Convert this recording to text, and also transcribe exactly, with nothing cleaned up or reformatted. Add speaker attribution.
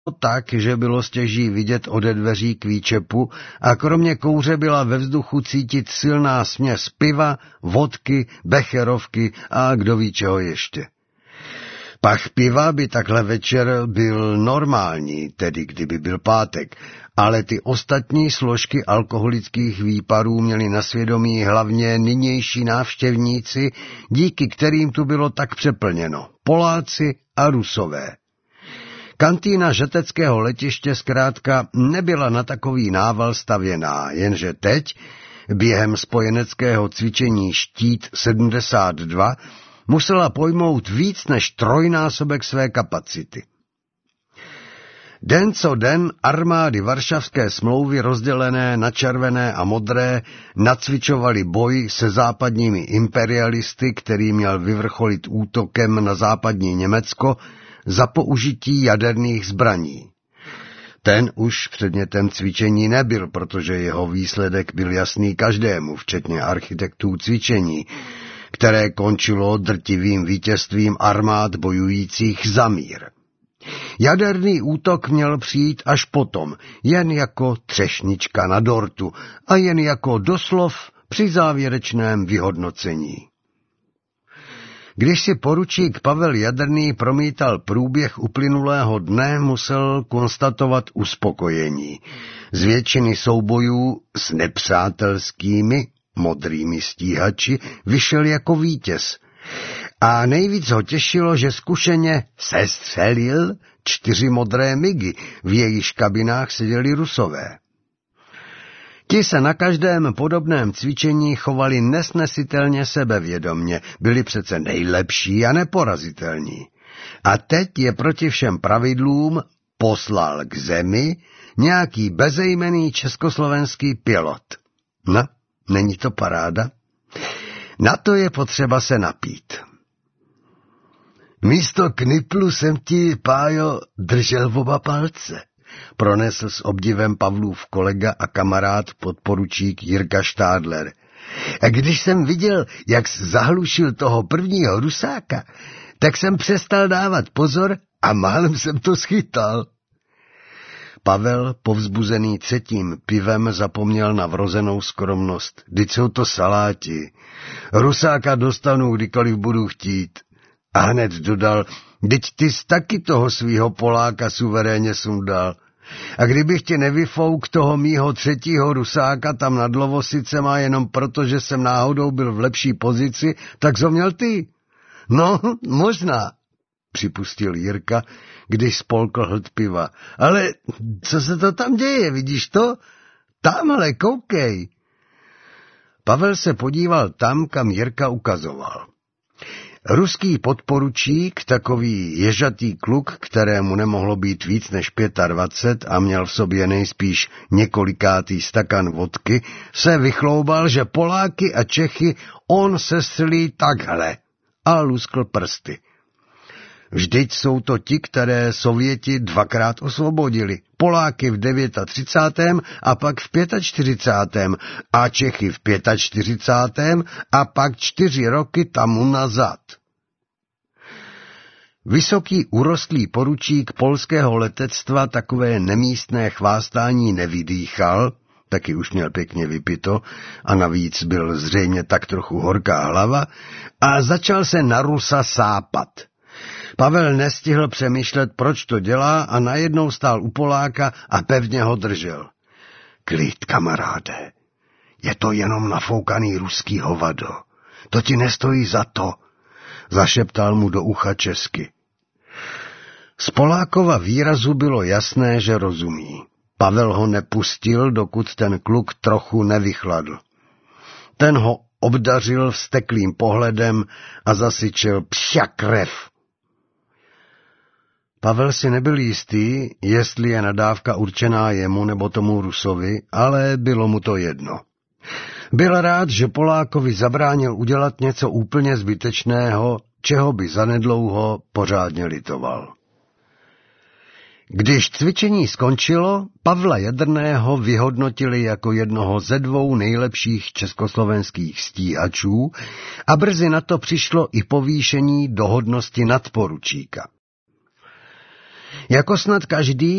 Speaker 1: tak, že bylo stěží vidět ode dveří k výčepu a kromě kouře byla ve vzduchu cítit silná směs piva, vodky, becherovky a kdo ví čeho ještě. Pach piva by takhle večer byl normální, tedy kdyby byl pátek, ale ty ostatní složky alkoholických výparů měli na svědomí hlavně nynější návštěvníci, díky kterým tu bylo tak přeplněno, Poláci a Rusové. Kantýna žateckého letiště zkrátka nebyla na takový nával stavěná, jenže teď, během spojeneckého cvičení Štít sedmdesát dva, musela pojmout víc než trojnásobek své kapacity. Den co den armády Varšavské smlouvy rozdělené na červené a modré nacvičovaly boj se západními imperialisty, který měl vyvrcholit útokem na západní Německo za použití jaderných zbraní. Ten už předmětem cvičení nebyl, protože jeho výsledek byl jasný každému, včetně architektů cvičení, které končilo drtivým vítězstvím armád bojujících za mír. Jaderný útok měl přijít až potom, jen jako třešnička na dortu a jen jako doslov při závěrečném vyhodnocení. Když si poručík Pavel Jadrný promítal průběh uplynulého dne, musel konstatovat uspokojení. Z většiny soubojů s nepřátelskými modrými stíhači vyšel jako vítěz. A nejvíc ho těšilo, že zkušeně sestřelil čtyři modré migy, v jejichž kabinách seděli Rusové. Ti se na každém podobném cvičení chovali nesnesitelně sebevědomně, byli přece nejlepší a neporazitelní. A teď je proti všem pravidlům poslal k zemi nějaký bezejmenný československý pilot. No, není to paráda? Na to je potřeba se napít. Místo kniplu jsem ti, Pájo, držel v oba palce, pronesl s obdivem Pavlův kolega a kamarád podporučík Jirka Štádler. A když jsem viděl, jak zahlušil toho prvního Rusáka, tak jsem přestal dávat pozor a málem jsem to schytal. Pavel, povzbuzený třetím pivem, zapomněl na vrozenou skromnost. Vždyť jsou to saláti. Rusáka dostanu, kdykoliv budu chtít. A hned dodal, vždyť ty jsi taky toho svýho Poláka suverénně sundal. A kdybych tě nevyfouk toho mýho třetího Rusáka tam nad Lovosicema jenom proto, že jsem náhodou byl v lepší pozici, tak jsi ho měl ty. No, možná, připustil Jirka, když spolkl hlad piva. Ale co se to tam děje, vidíš to? Tamhle, koukej. Pavel se podíval tam, kam Jirka ukazoval. Ruský podporučík, takový ježatý kluk, kterému nemohlo být víc než dvacet pět a měl v sobě nejspíš několikátý stakan vodky, se vychloubal, že Poláky a Čechy on sestřelí takhle a luskl prsty. Vždyť jsou to ti, které Sověti dvakrát osvobodili. Poláky v třicátém devátém a pak v čtyřicátém pátém a Čechy v čtyřicátém pátém a pak čtyři roky tamu nazad. Vysoký urostlý poručík polského letectva takové nemístné chvástání nevydýchal, taky už měl pěkně vypito a navíc byl zřejmě tak trochu horká hlava a začal se na Rusa sápat. Pavel nestihl přemýšlet, proč to dělá a najednou stál u Poláka a pevně ho držel. Klid, kamaráde, je to jenom nafoukaný ruský hovado. To ti nestojí za to, zašeptal mu do ucha česky. Z Polákova výrazu bylo jasné, že rozumí. Pavel ho nepustil, dokud ten kluk trochu nevychladl. Ten ho obdařil vzteklým pohledem a zasyčil pšia krev. Pavel si nebyl jistý, jestli je nadávka určená jemu nebo tomu Rusovi, ale bylo mu to jedno. Byl rád, že Polákovi zabránil udělat něco úplně zbytečného, čeho by zanedlouho pořádně litoval. Když cvičení skončilo, Pavla Jadrného vyhodnotili jako jednoho ze dvou nejlepších československých stíhačů a brzy na to přišlo i povýšení do hodnosti nadporučíka. Jako snad každý